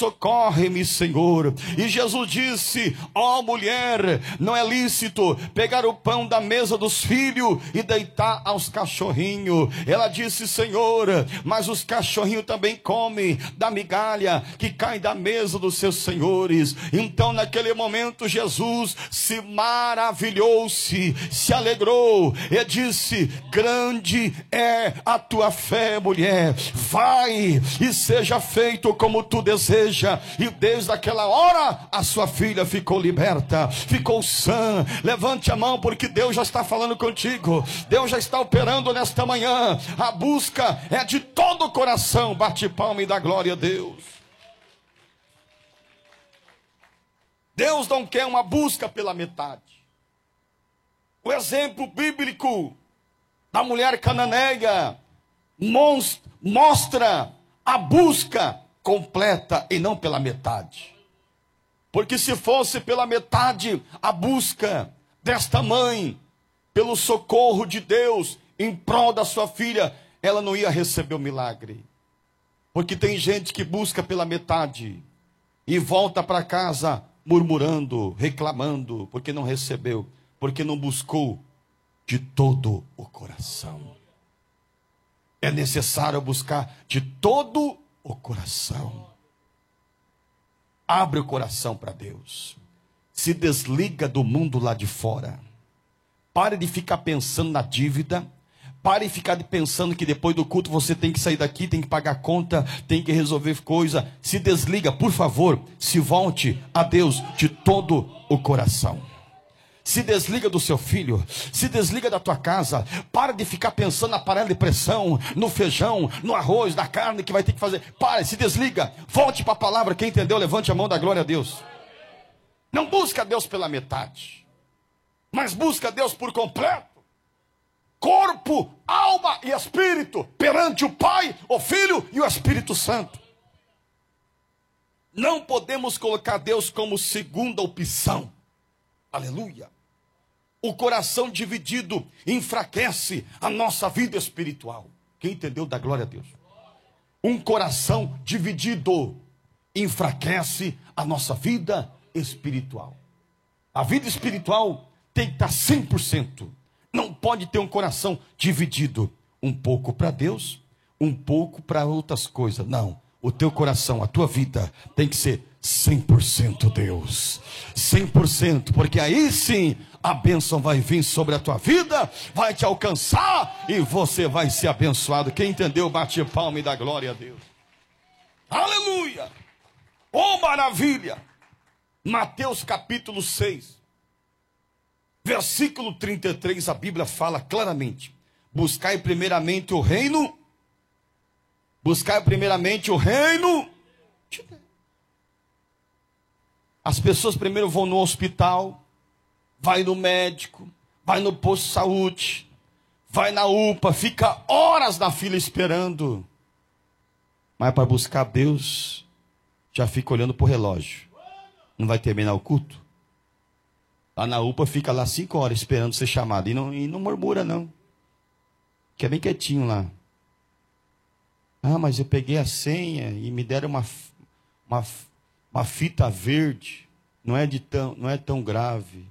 socorre-me, Senhor. E Jesus disse: ó mulher, não é lícito pegar o pão da mesa dos filhos e deitar aos cachorrinhos. Ela disse: Senhor, mas os cachorrinhos também comem da migalha que cai da mesa dos seus senhores. Então naquele momento Jesus se maravilhou-se, se alegrou e disse: grande é a tua fé, mulher, vai e seja feito como tu deseja. E desde aquela hora a sua filha ficou liberta, ficou sã. Levante a mão, porque Deus já está falando contigo, Deus já está operando nesta manhã. A busca é de todo o coração. Bate palma e dá glória a Deus. Deus não quer uma busca pela metade. O exemplo bíblico da mulher cananeia mostra a busca completa e não pela metade. Porque se fosse pela metade a busca desta mãe pelo socorro de Deus em prol da sua filha, ela não ia receber o milagre. Porque tem gente que busca pela metade e volta para casa murmurando, reclamando, porque não recebeu, porque não buscou de todo o coração. É necessário buscar de todo o coração. Abre o coração para Deus. Se desliga do mundo lá de fora. Pare de ficar pensando na dívida. Pare de ficar pensando que depois do culto você tem que sair daqui, tem que pagar conta, tem que resolver coisa. Se desliga, por favor. Se volte a Deus de todo o coração. Se desliga do seu filho, se desliga da tua casa. Para de ficar pensando na panela de pressão, no feijão, no arroz, na carne que vai ter que fazer. Para, se desliga, volte para a palavra. Quem entendeu, levante a mão, da glória a Deus. Não busca Deus pela metade, mas busca Deus por completo. Corpo, alma e espírito, perante o Pai, o Filho e o Espírito Santo. Não podemos colocar Deus como segunda opção. Aleluia. O coração dividido enfraquece a nossa vida espiritual. Quem entendeu, dá glória a Deus. Um coração dividido enfraquece a nossa vida espiritual. A vida espiritual tem que estar 100%. Não pode ter um coração dividido. Um pouco para Deus, um pouco para outras coisas. Não. O teu coração, a tua vida tem que ser 100% Deus. 100%. Porque aí sim a bênção vai vir sobre a tua vida, vai te alcançar e você vai ser abençoado. Quem entendeu, bate palma e dá glória a Deus. Aleluia. Oh, maravilha. Mateus capítulo 6. Versículo 33, a Bíblia fala claramente: buscai primeiramente o reino. Buscai primeiramente o reino de Deus. As pessoas primeiro vão no hospital, vai no médico, vai no posto de saúde, vai na UPA, fica horas na fila esperando. Mas para buscar Deus, já fica olhando para o relógio. Não vai terminar o culto? Lá na UPA fica lá 5 horas esperando ser chamado. E não murmura não. Fica bem quietinho lá. Ah, mas eu peguei a senha e me deram uma fita verde. Não é tão grave.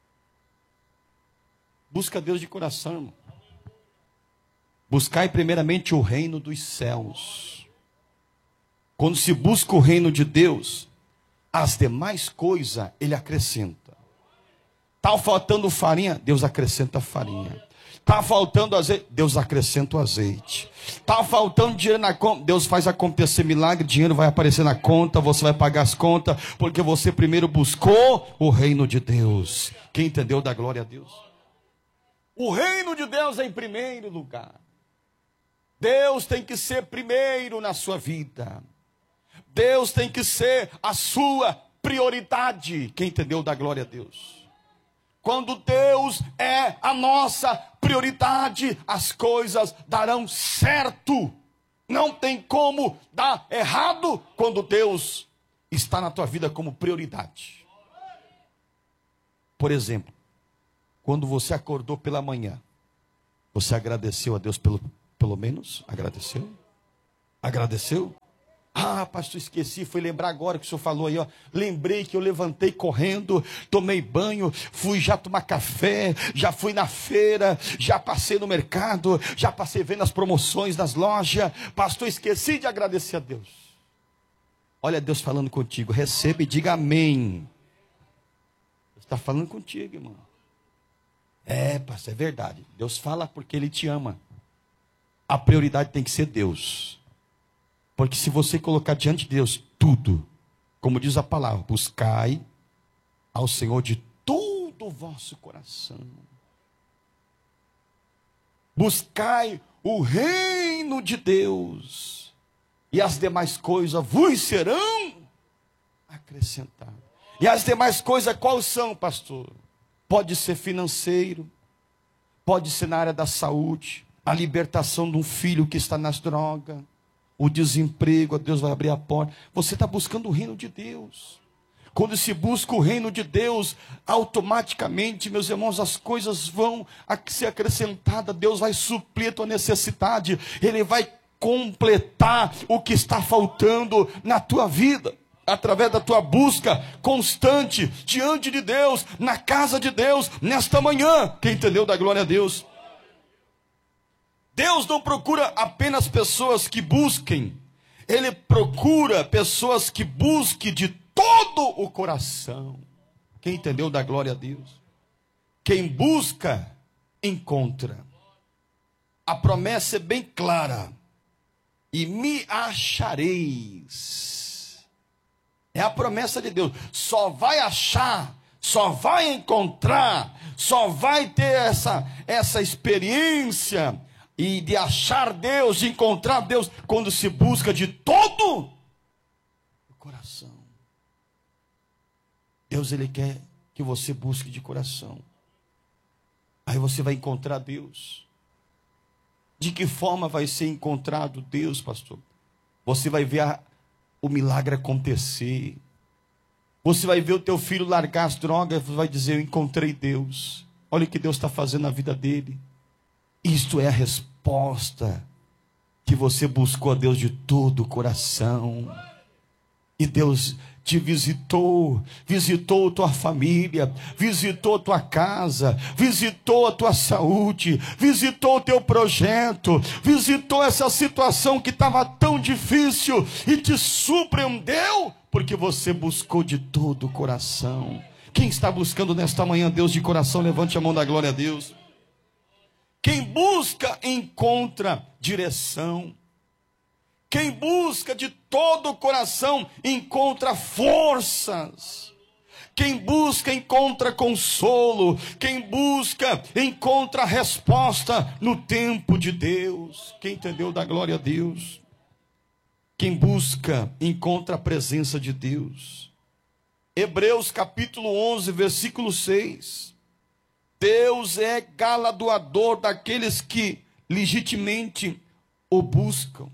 Busca Deus de coração, irmão. Buscai primeiramente o reino dos céus. Quando se busca o reino de Deus, as demais coisas Ele acrescenta. Está faltando farinha, Deus acrescenta farinha. Está faltando azeite, Deus acrescenta o azeite. Está faltando dinheiro na conta, Deus faz acontecer milagre, dinheiro vai aparecer na conta, você vai pagar as contas, porque você primeiro buscou o reino de Deus. Quem entendeu, dá glória a Deus. O reino de Deus é em primeiro lugar. Deus tem que ser primeiro na sua vida. Deus tem que ser a sua prioridade. Quem entendeu, dá glória a Deus. Quando Deus é a nossa prioridade, as coisas darão certo. Não tem como dar errado quando Deus está na tua vida como prioridade. Por exemplo, quando você acordou pela manhã, você agradeceu a Deus pelo menos? Agradeceu? Agradeceu? Ah, pastor, esqueci, fui lembrar agora que o senhor falou aí, ó. Lembrei que eu levantei correndo, tomei banho, fui já tomar café, já fui na feira, já passei no mercado, já passei vendo as promoções das lojas. Pastor, esqueci de agradecer a Deus. Olha Deus falando contigo, receba e diga amém. Deus está falando contigo, irmão. É, pastor, é verdade. Deus fala porque Ele te ama. A prioridade tem que ser Deus. Porque se você colocar diante de Deus tudo, como diz a palavra, buscai ao Senhor de todo o vosso coração. Buscai o reino de Deus, e as demais coisas vos serão acrescentadas. E as demais coisas quais são, pastor? Pode ser financeiro, pode ser na área da saúde, a libertação de um filho que está nas drogas, o desemprego, Deus vai abrir a porta. Você está buscando o reino de Deus. Quando se busca o reino de Deus, automaticamente, meus irmãos, as coisas vão ser acrescentadas. Deus vai suprir a tua necessidade. Ele vai completar o que está faltando na tua vida, através da tua busca constante diante de Deus, na casa de Deus, nesta manhã. Quem entendeu, dá glória a Deus. Deus não procura apenas pessoas que busquem, Ele procura pessoas que busquem de todo o coração. Quem entendeu, dá glória a Deus. Quem busca, encontra. A promessa é bem clara. E me achareis. É a promessa de Deus. Só vai achar, só vai encontrar, só vai ter essa experiência e de achar Deus, de encontrar Deus, quando se busca de todo o coração. Deus, Ele quer que você busque de coração. Aí você vai encontrar Deus. De que forma vai ser encontrado Deus, pastor? Você vai ver o milagre acontecer. Você vai ver o teu filho largar as drogas, você vai dizer, eu encontrei Deus. Olha o que Deus está fazendo na vida dele. Isto é a resposta que você buscou a Deus de todo o coração. E Deus te visitou tua família, visitou tua casa, visitou a tua saúde, visitou o teu projeto, visitou essa situação que estava tão difícil e te surpreendeu, porque você buscou de todo o coração. Quem está buscando nesta manhã Deus de coração, levante a mão da glória a Deus. Quem busca, encontra direção. Quem busca de todo o coração, encontra forças. Quem busca, encontra consolo. Quem busca, encontra resposta no tempo de Deus. Quem entendeu, dá glória a Deus. Quem busca, encontra a presença de Deus. Hebreus capítulo 11, versículo 6. Deus é galardoador daqueles que legitimamente o buscam.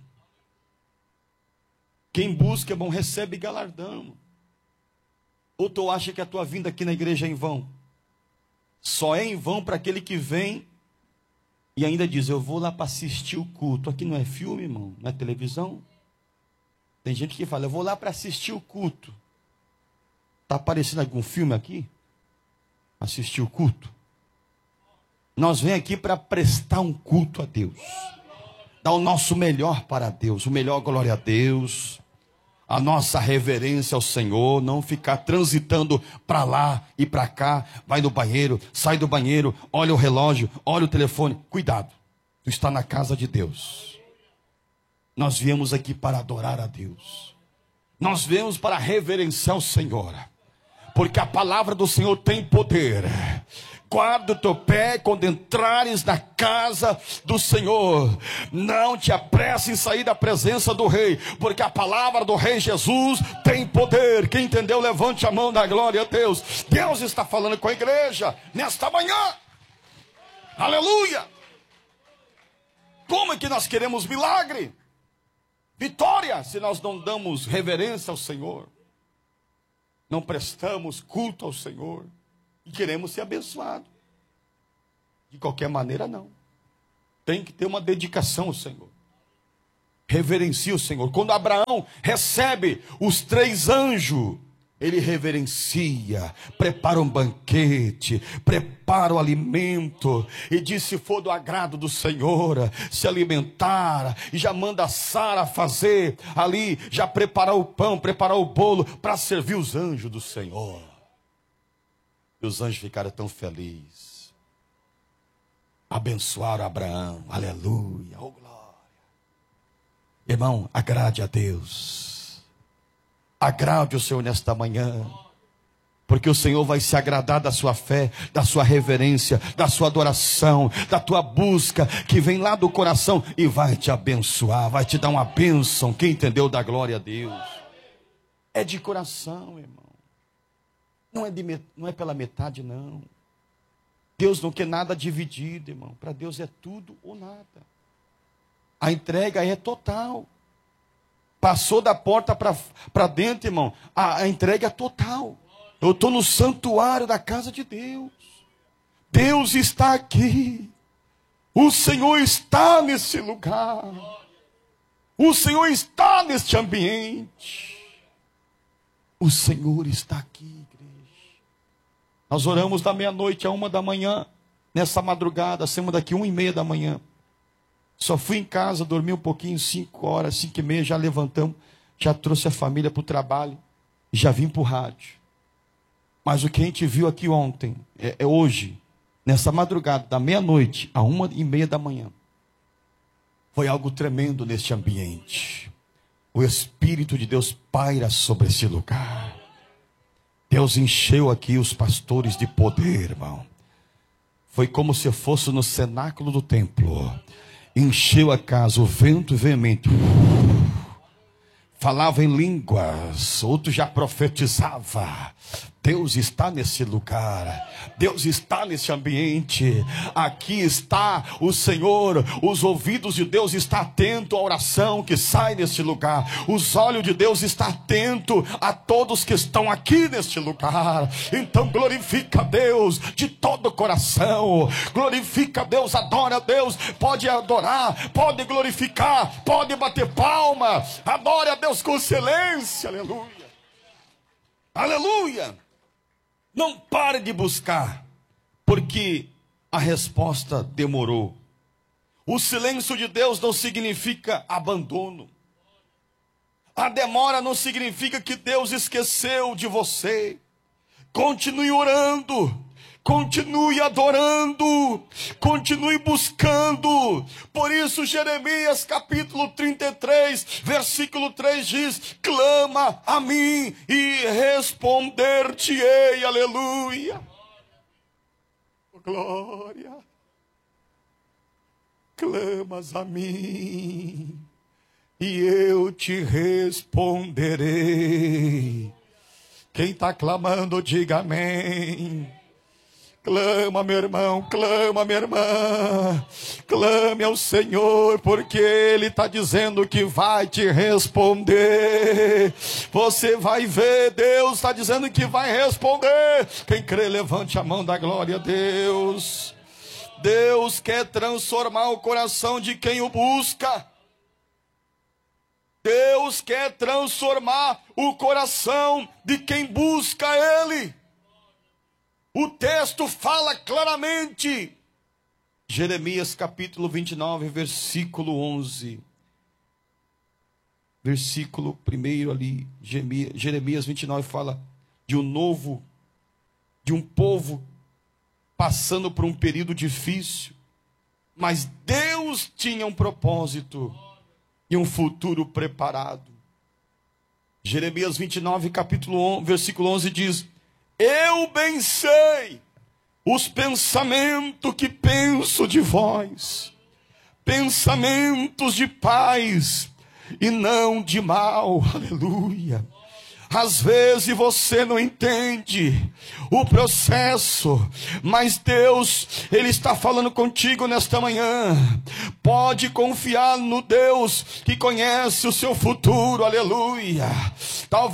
Quem busca, bom, recebe galardão. Ou tu acha que a tua vinda aqui na igreja é em vão? Só é em vão para aquele que vem e ainda diz, eu vou lá para assistir o culto. Aqui não é filme, irmão, não é televisão. Tem gente que fala, eu vou lá para assistir o culto. Está aparecendo algum filme aqui? Assistir o culto? Nós vem aqui para prestar um culto a Deus. Dar o nosso melhor para Deus. O melhor glória a Deus. A nossa reverência ao Senhor. Não ficar transitando para lá e para cá. Vai no banheiro, sai do banheiro. Olha o relógio, olha o telefone. Cuidado. Tu está na casa de Deus. Nós viemos aqui para adorar a Deus. Nós viemos para reverenciar o Senhor. Porque a palavra do Senhor tem poder. Guarda o teu pé quando entrares na casa do Senhor. Não te apresse em sair da presença do Rei, porque a palavra do Rei Jesus tem poder. Quem entendeu, levante a mão da glória a Deus. Deus está falando com a igreja nesta manhã. Aleluia! Como é que nós queremos milagre? Vitória, se nós não damos reverência ao Senhor. Não prestamos culto ao Senhor. E queremos ser abençoados. De qualquer maneira, não. Tem que ter uma dedicação ao Senhor. reverencia o Senhor. Quando Abraão recebe os 3 anjos, ele reverencia, prepara um banquete, prepara o alimento, e diz: se for do agrado do Senhor, se alimentar, e já manda Sara fazer ali, já preparar o pão, preparar o bolo, para servir os anjos do Senhor. E os anjos ficaram tão felizes, abençoaram Abraão, aleluia, oh glória. Irmão, agrade a Deus. Agrade o Senhor nesta manhã, porque o Senhor vai se agradar da sua fé, da sua reverência, da sua adoração, da tua busca, que vem lá do coração, e vai te abençoar, vai te dar uma bênção. Quem entendeu, dá glória a Deus. É de coração, irmão. Não é pela metade, não. Deus não quer nada dividido, irmão. Para Deus é tudo ou nada. A entrega é total. Passou da porta para dentro, irmão, a entrega é total. Eu estou no santuário da casa de Deus. Deus está aqui. O Senhor está nesse lugar. O Senhor está neste ambiente. O Senhor está aqui, igreja. Nós oramos da meia-noite a 1 da manhã. Nessa madrugada, saímos daqui 1h30 da manhã. Só fui em casa, dormi um pouquinho, 5 horas, 5h30, já levantamos, já trouxe a família para o trabalho, e já vim para o rádio. Mas o que a gente viu aqui ontem, hoje, nessa madrugada, da meia-noite a 1h30 da manhã, foi algo tremendo neste ambiente. O Espírito de Deus paira sobre esse lugar. Deus encheu aqui os pastores de poder, irmão. Foi como se fosse no cenáculo do templo. Encheu a casa, o vento veemente. Falava em línguas, outro já profetizava. Deus está nesse lugar, Deus está nesse ambiente. Aqui está o Senhor, os ouvidos de Deus estão atentos à oração que sai nesse lugar. Os olhos de Deus estão atentos a todos que estão aqui neste lugar. Então glorifica a Deus de todo o coração. Glorifica a Deus, adora a Deus. Pode adorar, pode glorificar, pode bater palma. Adore a Deus com excelência, aleluia. Aleluia. Não pare de buscar, porque a resposta demorou. O silêncio de Deus não significa abandono. A demora não significa que Deus esqueceu de você. Continue orando. Continue adorando, continue buscando. Por isso Jeremias capítulo 33, versículo 3 diz: clama a mim e responder-te-ei, aleluia. Glória. Clamas a mim e eu te responderei. Quem está clamando, diga amém. Clama, meu irmão, clama, minha irmã. Clame ao Senhor, porque Ele está dizendo que vai te responder. Você vai ver, Deus está dizendo que vai responder. Quem crê, levante a mão da glória a Deus. Deus quer transformar o coração de quem o busca. Deus quer transformar o coração de quem busca Ele. O texto fala claramente. Jeremias capítulo 29, versículo 11. Versículo 1 ali. Jeremias 29 fala de um povo passando por um período difícil. Mas Deus tinha um propósito e um futuro preparado. Jeremias 29, versículo 11 diz: eu bem sei os pensamentos que penso de vós, pensamentos de paz e não de mal, aleluia. Às vezes você não entende o processo, mas Deus, Ele está falando contigo nesta manhã. Pode confiar no Deus que conhece o seu futuro, aleluia. Talvez